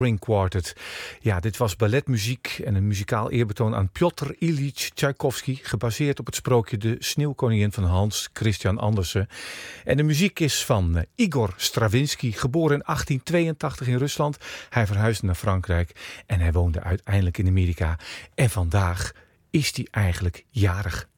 String Quartet. Ja, dit was balletmuziek en een muzikaal eerbetoon aan Pjotr Ilyich Tchaikovsky, gebaseerd op het sprookje De Sneeuwkoningin van Hans Christian Andersen. En de muziek is van Igor Stravinsky, geboren in 1882 in Rusland. Hij verhuisde naar Frankrijk en hij woonde uiteindelijk in Amerika. En vandaag is hij eigenlijk jarig.